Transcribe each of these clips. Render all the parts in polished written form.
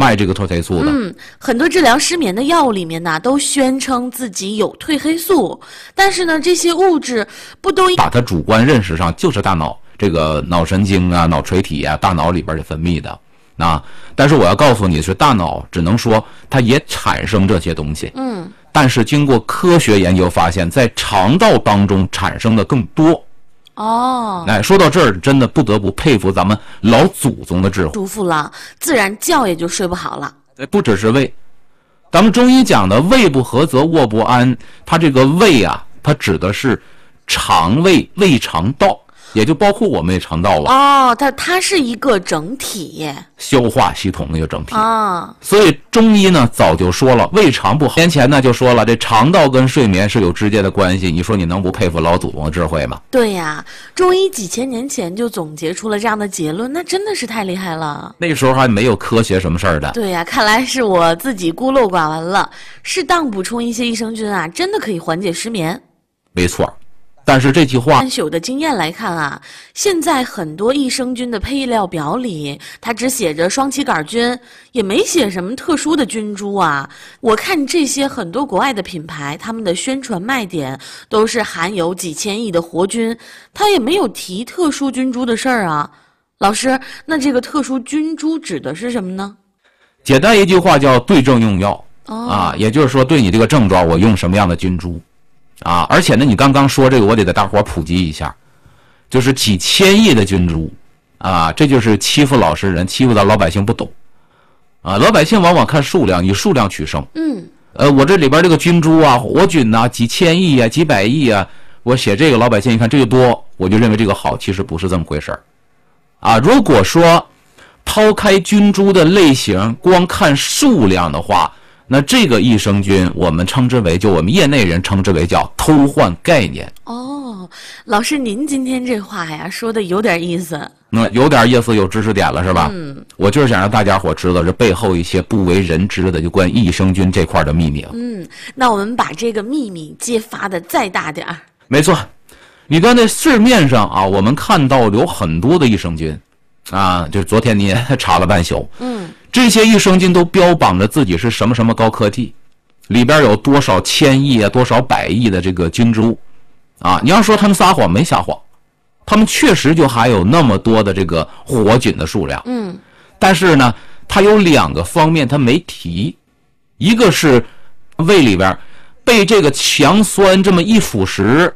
卖这个褪黑素的。 很多治疗失眠的药物里面呢，都宣称自己有褪黑素，但是呢，这些物质不都把它主观认识上就是大脑这个脑神经啊、脑垂体啊、大脑里边的分泌的啊。但是我要告诉你是，大脑只能说它也产生这些东西，但是经过科学研究发现，在肠道当中产生的更多。说到这儿，真的不得不佩服咱们老祖宗的智慧。 舒服了，自然觉也就睡不好了。 不只是胃，咱们中医讲的胃不和则卧不安，它这个胃啊，它指的是肠胃、胃肠道，也就包括我们的肠道了。 它是一个整体， 消化系统的一个整体啊。 所以中医呢早就说了，胃肠不好。年前呢就说了，这肠道跟睡眠是有直接的关系。你说你能不佩服老祖宗的智慧吗？ 对呀，中医几千年前就总结出了这样的结论，那真的是太厉害了。 那时候还没有科学什么事儿的。 对呀，看来是我自己孤陋寡闻了。适当补充一些益生菌啊，真的可以缓解失眠。 没错。但是这句话， 按朽的经验来看啊，现在很多益生菌的配料表里，它只写着双歧杆菌，也没写什么特殊的菌株啊。我看这些很多国外的品牌，他们的宣传卖点都是含有几千亿的活菌，它也没有提特殊菌株的事儿啊。老师，那这个特殊菌株指的是什么呢？ 简单一句话叫对症用药也就是说对你这个症状我用什么样的菌株。而且呢，你刚刚说这个，我得给大伙普及一下，就是几千亿的菌株这就是欺负老实人，欺负到老百姓不懂老百姓往往看数量，以数量取胜。我这里边这个菌株活菌几千亿几百亿我写这个，老百姓一看这个多，我就认为这个好，其实不是这么回事如果说抛开菌株的类型，光看数量的话，那这个益生菌我们称之为，就我们业内人称之为叫偷换概念。 老师您今天这话呀说的有点意思。 有点意思，有知识点了是吧？我就是想让大家伙知道这背后一些不为人知的就关于益生菌这块的秘密。 那我们把这个秘密揭发的再大点儿。 没错，你看在市面上我们看到有很多的益生菌就是昨天你也查了半宿。这些益生菌都标榜着自己是什么什么高科技，里边有多少千亿多少百亿的这个菌株你要说他们撒谎，没撒谎，他们确实就含有那么多的这个活菌的数量。但是呢，它有两个方面它没提，一个是胃里边被这个强酸这么一腐蚀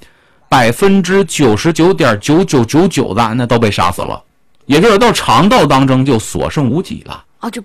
，99.9999%的那都被杀死了，也就是到肠道当中就所剩无几了。 就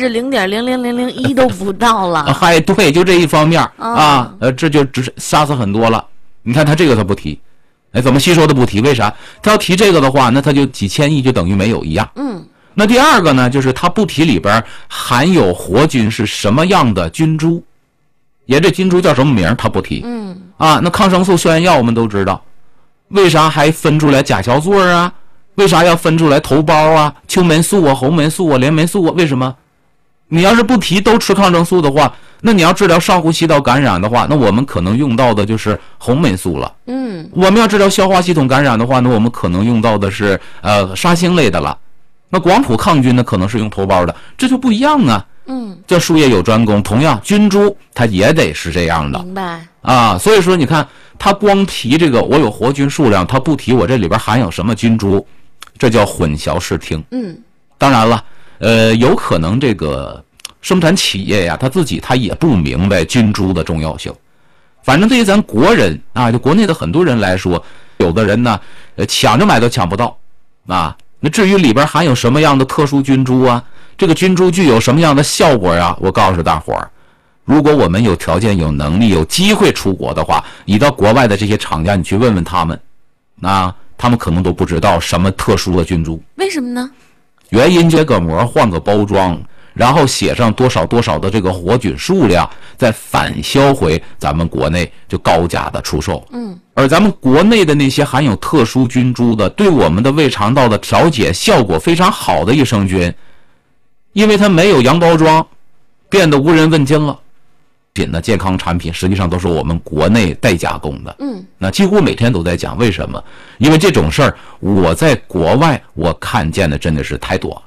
0.00001%都不到了。 对，就这一方面这就只杀死很多了。你看他这个他不提，怎么吸收的不提？为啥？他要提这个的话，那他就几千亿就等于没有一样。那第二个呢，就是他不提里边含有活菌是什么样的菌株，也这菌株叫什么名他不提。那抗生素消炎药我们都知道，为啥还分出来甲硝唑为啥要分出来头孢秋霉素红霉素链霉素为什么？你要是不提都吃抗生素的话，那你要治疗上呼吸道感染的话，那我们可能用到的就是红霉素了。我们要治疗消化系统感染的话，那我们可能用到的是沙星类的了。那广谱抗菌呢，可能是用头孢的，这就不一样啊。叫术业有专攻，同样菌株它也得是这样的。 明白所以说你看，他光提这个我有活菌数量，他不提我这里边含有什么菌株，这叫混淆视听。当然了，有可能这个生产企业呀，他也不明白菌株的重要性。反正对于咱国人就国内的很多人来说，有的人呢，抢着买都抢不到那至于里边含有什么样的特殊菌株这个菌株具有什么样的效果我告诉大伙儿，如果我们有条件、有能力、有机会出国的话，你到国外的这些厂家，你去问问他们，他们可能都不知道什么特殊的菌株。 为什么呢？ 原因结个膜，换个包装，然后写上多少多少的这个活菌数量，再返销回咱们国内就高价的出售。而咱们国内的那些含有特殊菌株的，对我们的胃肠道的调节效果非常好的益生菌，因为它没有洋包装，变得无人问津了。健康产品实际上都是我们国内代加工的。那几乎每天都在讲，为什么？因为这种事儿我在国外我看见的真的是太多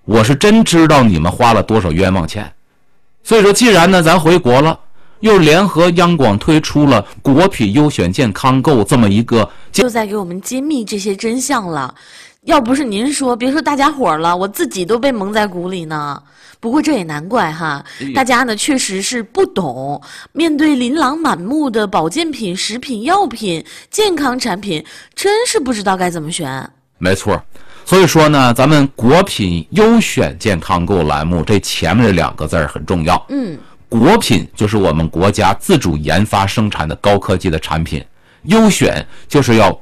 我是真知道你们花了多少冤枉钱。所以说既然呢咱回国了，又联合央广推出了国品优选健康购这么一个， 就在给我们揭秘这些真相了。要不是您说，别说大家伙了，我自己都被蒙在鼓里呢。不过这也难怪哈，大家呢确实是不懂，面对琳琅满目的保健品、食品、药品、健康产品，真是不知道该怎么选。 没错，所以说呢，咱们国品优选健康购栏目这前面这2个字很重要。国品就是我们国家自主研发生产的高科技的产品，优选就是要